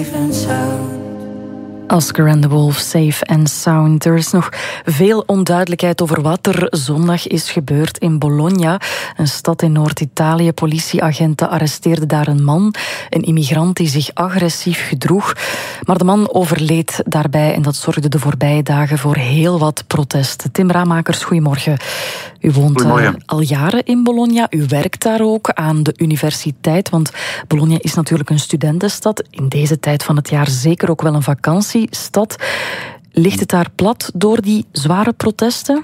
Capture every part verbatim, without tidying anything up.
Oscar and the Wolf, Safe and Sound. Er is nog veel onduidelijkheid over wat er zondag is gebeurd in Bologna, een stad in Noord-Italië. Politieagenten arresteerden daar een man, een immigrant die zich agressief gedroeg. Maar de man overleed daarbij en dat zorgde de voorbije dagen voor heel wat protesten. Tim Raamakers, goedemorgen. U woont uh, al jaren in Bologna. U werkt daar ook aan de universiteit, want Bologna is natuurlijk een studentenstad. In deze tijd van het jaar zeker ook wel een vakantiestad. Ligt het daar plat door die zware protesten?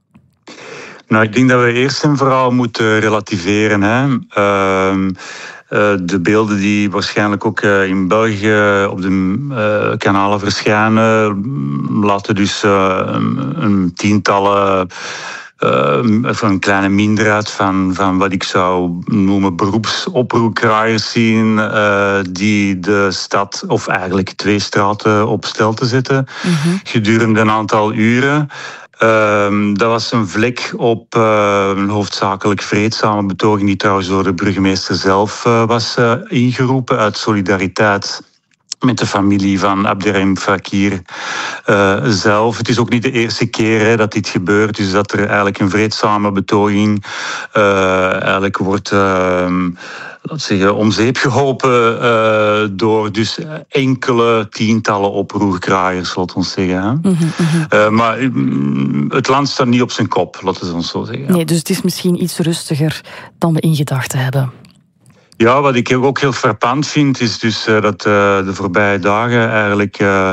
Nou, ik denk dat we eerst en vooral moeten relativeren. Hè. Uh, uh, de beelden die waarschijnlijk ook uh, in België op de uh, kanalen verschijnen, laten dus uh, een, een tientallen... Uh, van een kleine minderheid van, van wat ik zou noemen beroepsoproerkraaiers zien, uh, die de stad, of eigenlijk twee straten op stel te zetten, mm-hmm. gedurende een aantal uren. Uh, dat was een vlek op uh, een hoofdzakelijk vreedzame betoging die trouwens door de burgemeester zelf uh, was uh, ingeroepen uit solidariteit met de familie van Abderrahim Fakir uh, zelf. Het is ook niet de eerste keer hè, dat dit gebeurt. Dus dat er eigenlijk een vreedzame betoging uh, eigenlijk wordt uh, laat zeggen, om zeep geholpen uh, door dus enkele tientallen oproerkraaiers, laten we zeggen. Hè. Mm-hmm. Uh, maar het land staat niet op zijn kop, laten we ons zo zeggen. Nee, dus het is misschien iets rustiger dan we in gedachten hebben. Ja, wat ik ook heel frappant vind, is dus uh, dat uh, de voorbije dagen eigenlijk uh,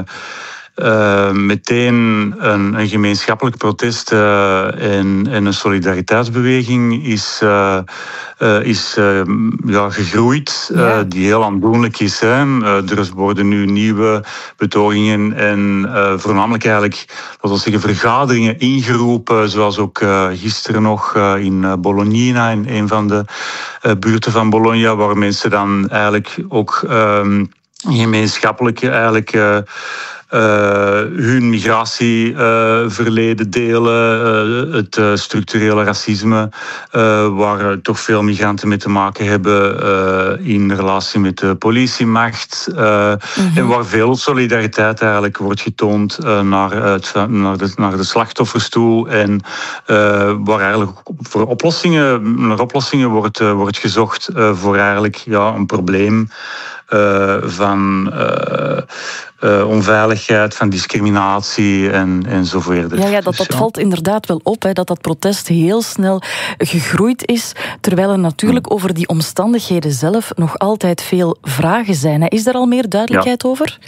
uh, meteen een, een gemeenschappelijk protest uh, en, en een solidariteitsbeweging is, uh, uh, is uh, ja, gegroeid, ja. Uh, die heel aandoenlijk is. Hè. Uh, er worden nu nieuwe betogingen en uh, voornamelijk eigenlijk, laten we zeggen, vergaderingen ingeroepen, zoals ook uh, gisteren nog uh, in uh, Bolognina, in een van de uh, buurten van Bologna, waar mensen dan eigenlijk ook um, gemeenschappelijk eigenlijk uh, Uh, hun migratieverleden uh, delen, uh, het uh, structurele racisme, uh, waar uh, toch veel migranten mee te maken hebben uh, in relatie met de politiemacht. Uh, mm-hmm. En waar veel solidariteit eigenlijk wordt getoond uh, naar, het, naar, de, naar de slachtoffers toe. En uh, waar eigenlijk voor oplossingen, naar oplossingen wordt, uh, wordt gezocht uh, voor eigenlijk ja, een probleem uh, van Uh, Uh, onveiligheid, van discriminatie en, enzovoort. Ja, ja, dat, dat valt inderdaad wel op, hè, dat dat protest heel snel gegroeid is, terwijl er natuurlijk hmm. over die omstandigheden zelf nog altijd veel vragen zijn. Is er al meer duidelijkheid ja. over?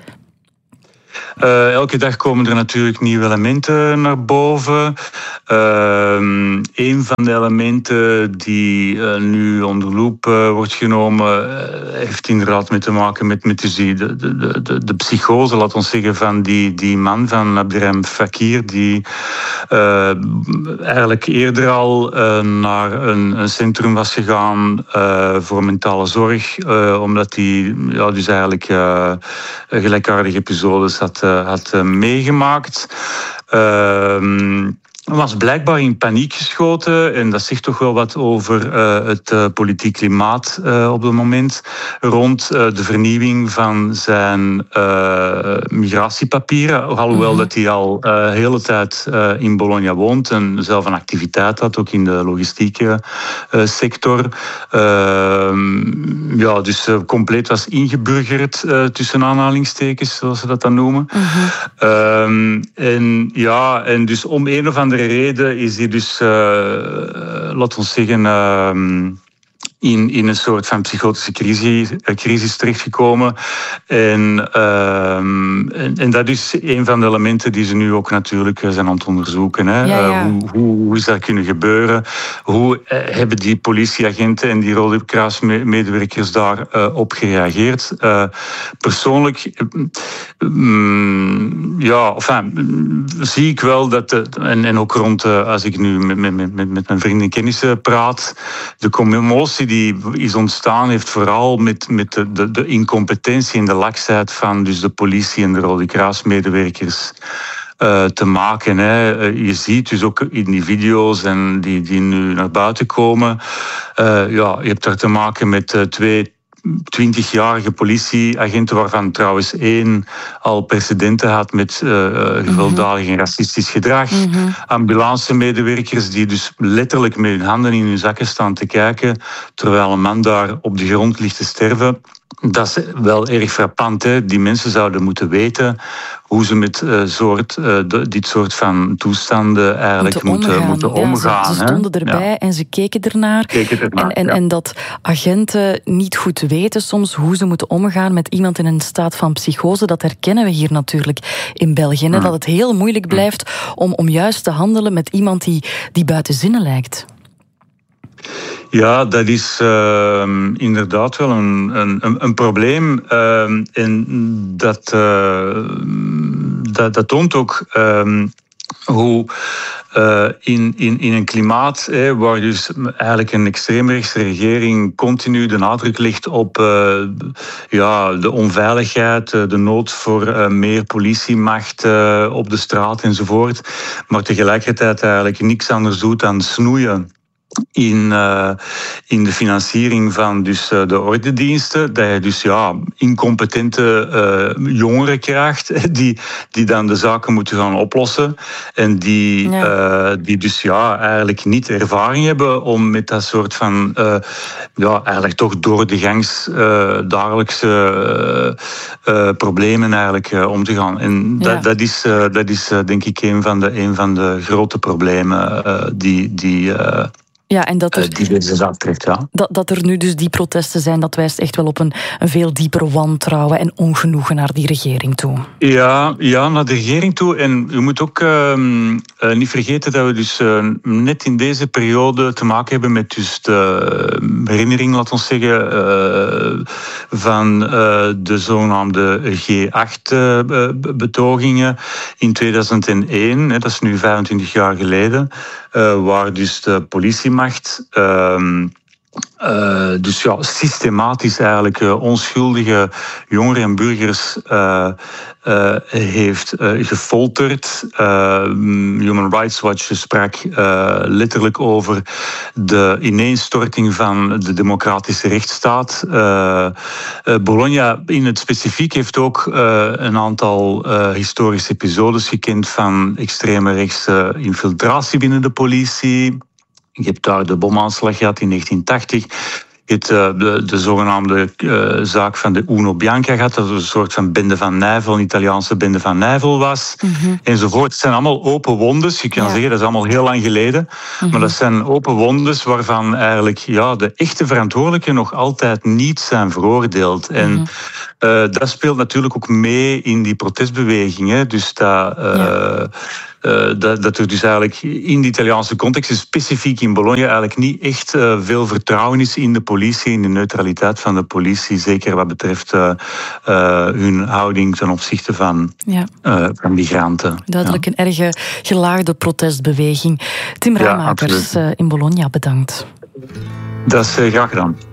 Uh, elke dag komen er natuurlijk nieuwe elementen naar boven. Uh, een van de elementen die uh, nu onder loep uh, wordt genomen, uh, heeft inderdaad mee te maken met, met dus die, de, de, de, de psychose, laat ons zeggen, van die, die man van Abderrahim Fakir, die uh, eigenlijk eerder al uh, naar een, een centrum was gegaan uh, voor mentale zorg, uh, omdat hij ja, dus eigenlijk uh, gelijkaardige episodes had, uh, had uh, meegemaakt. Uh, was blijkbaar in paniek geschoten en dat zegt toch wel wat over uh, het uh, politiek klimaat uh, op het moment rond uh, de vernieuwing van zijn uh, migratiepapieren, alhoewel mm-hmm. dat hij al de uh, hele tijd uh, in Bologna woont en zelf een activiteit had, ook in de logistieke uh, sector. Uh, ja, dus uh, compleet was ingeburgerd uh, tussen aanhalingstekens, zoals ze dat dan noemen. Mm-hmm. Uh, en ja, en dus om een of andere reden is hij dus, uh, laten we zeggen, uh, in, in een soort van psychotische crisis, crisis terechtgekomen. En, uh, en, en dat is een van de elementen die ze nu ook natuurlijk zijn aan het onderzoeken. Hè. Ja, ja. Uh, hoe, hoe, hoe is dat kunnen gebeuren? Hoe uh, hebben die politieagenten en die Rode Kruismedewerkers daar uh, op gereageerd? Uh, persoonlijk um, ja, enfin, zie ik wel dat, de, en, en ook rond, uh, als ik nu met, met, met, met mijn vrienden en kennissen praat, de commotie die is ontstaan heeft vooral met, met de, de, de incompetentie en de laksheid van dus de politie en de Rode Kruismedewerkers uh, te maken. Hè. Uh, je ziet dus ook in die video's en die, die nu naar buiten komen, uh, ja, je hebt daar te maken met uh, twee twintigjarige politieagenten, waarvan trouwens één al precedenten had met uh, gewelddadig en racistisch gedrag. Mm-hmm. Ambulancemedewerkers die dus letterlijk met hun handen in hun zakken staan te kijken, terwijl een man daar op de grond ligt te sterven. Dat is wel erg frappant. Hè? Die mensen zouden moeten weten hoe ze met uh, soort, uh, de, dit soort van toestanden eigenlijk moeten omgaan. Moeten, moeten omgaan ja, ze, ze stonden erbij ja. en ze keken ernaar. Keken ernaar en, en, ja. en dat agenten niet goed weten soms hoe ze moeten omgaan met iemand in een staat van psychose, dat herkennen we hier natuurlijk in België. Mm. Dat het heel moeilijk blijft om, om juist te handelen met iemand die, die buiten zinnen lijkt. Ja, dat is uh, inderdaad wel een, een, een probleem. Uh, en dat, uh, dat, dat toont ook uh, hoe uh, in, in, in een klimaat hè, waar dus eigenlijk een extreemrechtse regering continu de nadruk legt op uh, ja, de onveiligheid, de nood voor uh, meer politiemacht uh, op de straat enzovoort, maar tegelijkertijd eigenlijk niks anders doet dan snoeien in, uh, in de financiering van dus, uh, de ordendiensten, dat je dus ja, incompetente uh, jongeren krijgt die, die dan de zaken moeten gaan oplossen en die, ja. uh, die dus ja, eigenlijk niet ervaring hebben om met dat soort van uh, ja, eigenlijk toch door de gangs uh, dagelijkse uh, uh, problemen eigenlijk uh, om te gaan. En ja. dat, dat is, uh, dat is uh, denk ik een van de, een van de grote problemen uh, die... die uh, Ja, en dat er, aftrekt, ja. dat, dat er nu dus die protesten zijn, dat wijst echt wel op een, een veel dieper wantrouwen en ongenoegen naar die regering toe. Ja, ja naar de regering toe. En u moet ook uh, uh, niet vergeten dat we dus uh, net in deze periode te maken hebben met dus de herinnering, laten we zeggen, uh, van uh, de zogenaamde G acht betogingen in tweeduizend één. Hè, dat is nu vijfentwintig jaar geleden. Uh, waar dus de politiemacht uh, uh, dus ja, systematisch eigenlijk uh, onschuldige jongeren en burgers uh, uh, heeft uh, gefolterd. Uh, Human Rights Watch sprak uh, letterlijk over de ineenstorting van de democratische rechtsstaat. Uh, uh, Bologna in het specifiek heeft ook uh, een aantal uh, historische episodes gekend van extreme rechtse infiltratie binnen de politie. Je hebt daar de bomaanslag gehad in negentien tachtig. Je hebt uh, de, de zogenaamde uh, zaak van de Uno Bianca gehad, dat een soort van bende van Nijvel, een Italiaanse bende van Nijvel was. Mm-hmm. Enzovoort. Het zijn allemaal open wondes. Je kan ja. zeggen, dat is allemaal heel lang geleden. Mm-hmm. Maar dat zijn open wondes waarvan eigenlijk ja, de echte verantwoordelijken nog altijd niet zijn veroordeeld. Mm-hmm. En uh, dat speelt natuurlijk ook mee in die protestbeweging. Hè. Dus dat... Uh, ja. Uh, dat, dat er dus eigenlijk in de Italiaanse context, en specifiek in Bologna, eigenlijk niet echt uh, veel vertrouwen is in de politie, in de neutraliteit van de politie, zeker wat betreft uh, uh, hun houding ten opzichte van, ja. uh, van migranten. Duidelijk ja. een erge gelaagde protestbeweging. Tim Ramakers ja, uh, in Bologna, bedankt. Dat is uh, graag gedaan.